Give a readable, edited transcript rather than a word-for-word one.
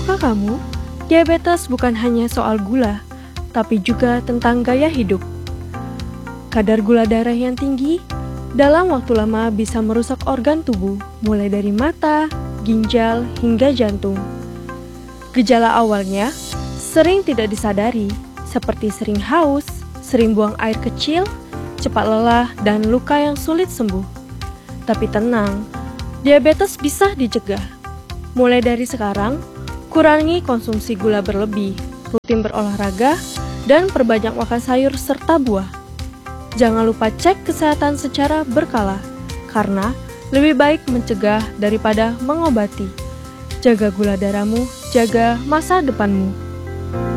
Tahukah kamu, diabetes bukan hanya soal gula, tapi juga tentang gaya hidup. Kadar gula darah yang tinggi dalam waktu lama bisa merusak organ tubuh, mulai dari mata, ginjal, hingga jantung. Gejala awalnya sering tidak disadari, seperti sering haus, sering buang air kecil, cepat lelah, dan luka yang sulit sembuh. Tapi tenang, diabetes bisa dicegah. Mulai dari sekarang, kurangi konsumsi gula berlebih, rutin berolahraga, dan perbanyak makan sayur serta buah. Jangan lupa cek kesehatan secara berkala, karena lebih baik mencegah daripada mengobati. Jaga gula darahmu, jaga masa depanmu.